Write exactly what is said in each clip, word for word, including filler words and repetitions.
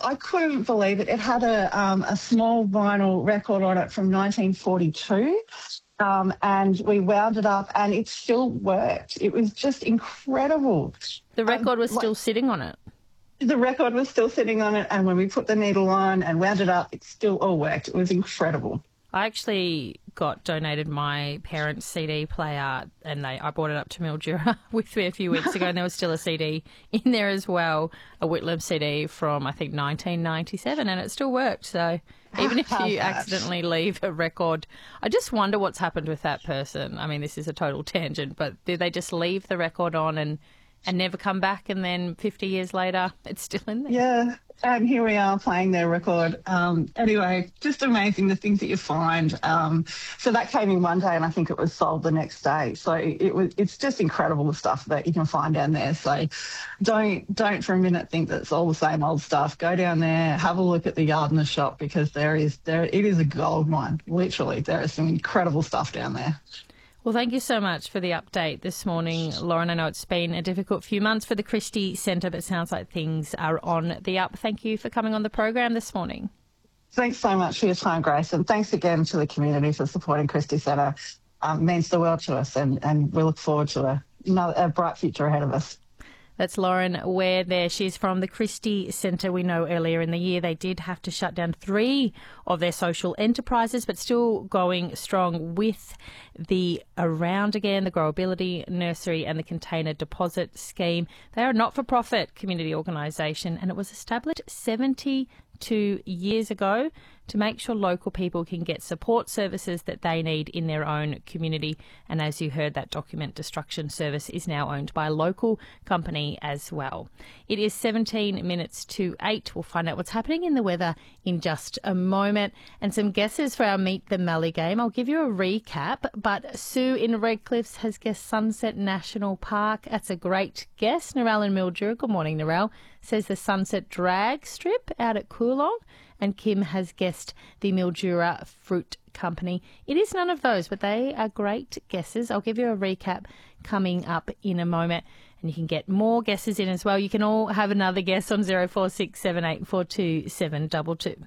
I couldn't believe it. It had a, um, a small vinyl record on it from nineteen forty-two. Um, and we wound it up and it still worked. It was just incredible. The record um, was still like, sitting on it? The record was still sitting on it, and when we put the needle on and wound it up, it still all worked. It was incredible. I actually got donated my parents' C D player, and they I brought it up to Mildura with me a few weeks ago, and there was still a C D in there as well, a Whitlam C D from, I think, nineteen ninety-seven, and it still worked. So even if you accidentally leave a record, I just wonder what's happened with that person. I mean, this is a total tangent, but did they just leave the record on and, and never come back, and then fifty years later it's still in there? Yeah. And here we are playing their record. Um, anyway, just amazing the things that you find. Um, so that came in one day, and I think it was sold the next day. So it was. It's just incredible the stuff that you can find down there. So don't don't for a minute think that it's all the same old stuff. Go down there, have a look at the yard and the shop, because there is there it is a gold mine. Literally, there is some incredible stuff down there. Well, thank you so much for the update this morning, Lauren. I know it's been a difficult few months for the Christie Centre, but it sounds like things are on the up. Thank you for coming on the program this morning. Thanks so much for your time, Grace, and thanks again to the community for supporting Christie Centre. Um, it means the world to us, and, and we look forward to a, another, a bright future ahead of us. That's Lauren Ware there. She's from the Christie Centre. We know earlier in the year they did have to shut down three of their social enterprises, but still going strong with the Around Again, the Growability Nursery and the Container Deposit Scheme. They are a not-for-profit community organisation, and it was established seventy-two years ago to make sure local people can get support services that they need in their own community. And as you heard, that document destruction service is now owned by a local company as well. It is seventeen minutes to eight. We'll find out what's happening in the weather in just a moment. And some guesses for our Meet the Mallee game. I'll give you a recap, but Sue in Redcliffs has guessed Sunset National Park. That's a great guess. Narelle in Mildura, good morning, Narelle, says the Sunset Drag Strip out at Coolong. And Kim has guessed the Mildura Fruit Company. It is none of those, but they are great guesses. I'll give you a recap coming up in a moment, and you can get more guesses in as well. You can all have another guess on zero four six seven eight four two seven two two.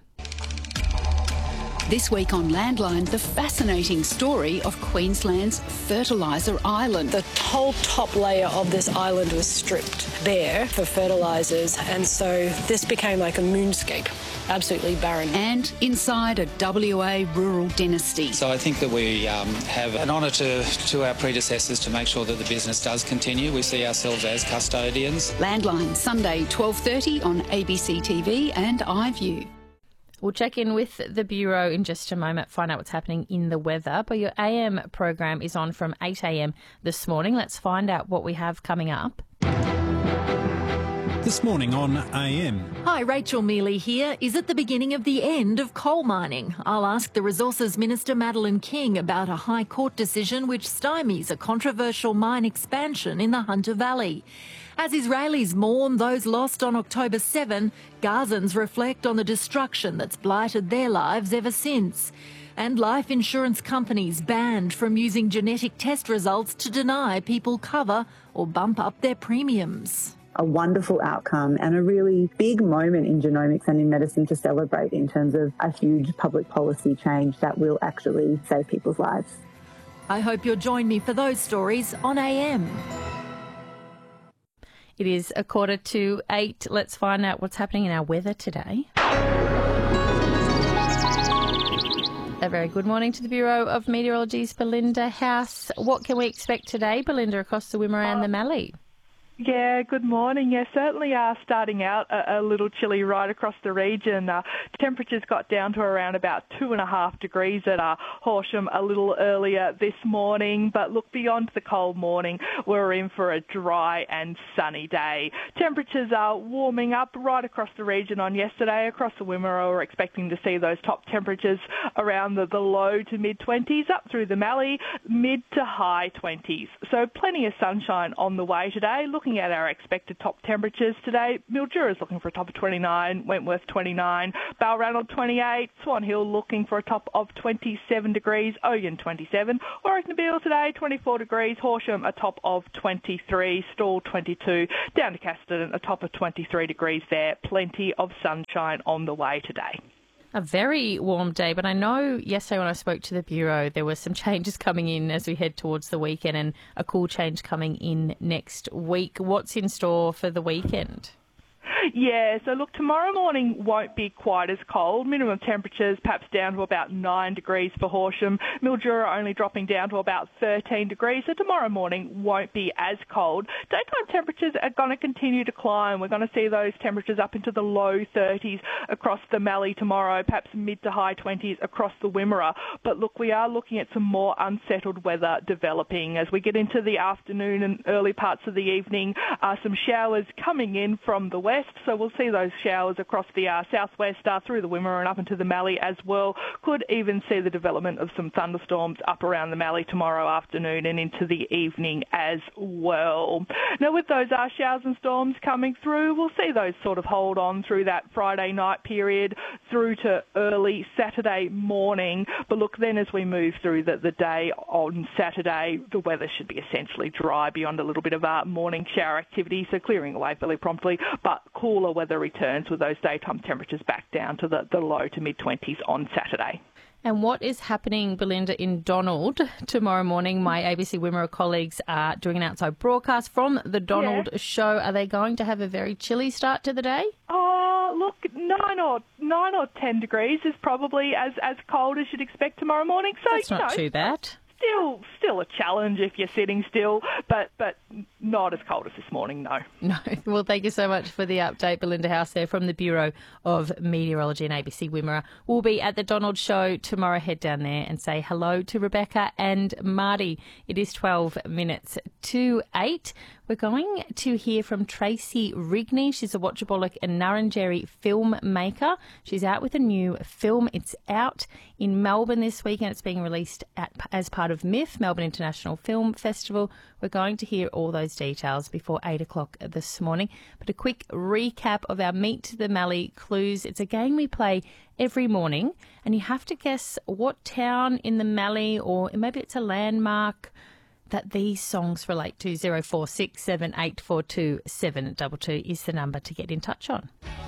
This week on Landline, the fascinating story of Queensland's Fertiliser Island. The whole top layer of this island was stripped bare for fertilisers, and so this became like a moonscape, absolutely barren. And inside a W A rural dynasty. So I think that we um, have an honour to, to our predecessors to make sure that the business does continue. We see ourselves as custodians. Landline, Sunday, twelve thirty on A B C T V and iView. We'll check in with the Bureau in just a moment, find out what's happening in the weather. But your A M program is on from eight a m this morning. Let's find out what we have coming up. This morning on A M. Hi, Rachel Mealy here. Is it the beginning of the end of coal mining? I'll ask the Resources Minister Madeleine King about a High Court decision which stymies a controversial mine expansion in the Hunter Valley. As Israelis mourn those lost on October seventh, Gazans reflect on the destruction that's blighted their lives ever since. And life insurance companies banned from using genetic test results to deny people cover or bump up their premiums. A wonderful outcome and a really big moment in genomics and in medicine to celebrate in terms of a huge public policy change that will actually save people's lives. I hope you'll join me for those stories on A M. It is a quarter to eight. Let's find out what's happening in our weather today. A very good morning to the Bureau of Meteorology's Belinda House. What can we expect today, Belinda, across the Wimmera and the Mallee? Yeah, good morning. Yeah, certainly are starting out a, a little chilly right across the region. Uh, temperatures got down to around about two and a half degrees at uh, Horsham a little earlier this morning. But look, beyond the cold morning, we're in for a dry and sunny day. Temperatures are warming up right across the region on yesterday. Across the Wimmera, we're expecting to see those top temperatures around the, the low to mid-twenties, up through the Mallee, mid to high twenties. So plenty of sunshine on the way today. Looking looking at our expected top temperatures today, Mildura is looking for a top of twenty-nine, Wentworth twenty-nine, Balranald twenty-eight, Swan Hill looking for a top of twenty-seven degrees, Oyen twenty-seven, Warwick-Nabil today twenty-four degrees, Horsham a top of twenty-three, Stawell twenty-two, down to Casterton a top of twenty-three degrees there. Plenty of sunshine on the way today. A very warm day, but I know yesterday when I spoke to the Bureau, there were some changes coming in as we head towards the weekend and a cool change coming in next week. What's in store for the weekend? Yeah, so look, tomorrow morning won't be quite as cold. Minimum temperatures perhaps down to about nine degrees for Horsham. Mildura only dropping down to about thirteen degrees. So tomorrow morning won't be as cold. Daytime temperatures are going to continue to climb. We're going to see those temperatures up into the low thirties across the Mallee tomorrow, perhaps mid to high twenties across the Wimmera. But look, we are looking at some more unsettled weather developing as we get into the afternoon and early parts of the evening. Uh, some showers coming in from the west. So we'll see those showers across the uh, southwest, uh, through the Wimmera and up into the Mallee as well. Could even see the development of some thunderstorms up around the Mallee tomorrow afternoon and into the evening as well. Now, with those uh, showers and storms coming through, we'll see those sort of hold on through that Friday night period through to early Saturday morning. But look, then as we move through the, the day on Saturday, the weather should be essentially dry beyond a little bit of uh, morning shower activity, so clearing away fairly promptly, but cooler weather returns with those daytime temperatures back down to the, the low to mid-twenties on Saturday. And what is happening, Belinda, in Donald tomorrow morning? My A B C Wimmera colleagues are doing an outside broadcast from the Donald yeah. show. Are they going to have a very chilly start to the day? Oh, look, nine or nine or ten degrees is probably as, as cold as you'd expect tomorrow morning. So That's not you know, too bad. Still, still a challenge if you're sitting still, but but not as cold as this morning, no. No. Well, thank you so much for the update, Belinda House there from the Bureau of Meteorology and A B C Wimmera. We'll be at the Donald show tomorrow. Head down there and say hello to Rebecca and Marty. It is twelve minutes to eight. We're going to hear from Tracy Rigney. She's a Watchabilic and Nurrunjeri filmmaker. She's out with a new film. It's out in Melbourne this week and it's being released at, as part of M I F, Melbourne International Film Festival. We're going to hear all those details before eight o'clock this morning. But a quick recap of our Meet the Mallee clues. It's a game we play every morning and you have to guess what town in the Mallee, or maybe it's a landmark, that these songs relate to. Zero four six seven eight four two seven two two is the number to get in touch on.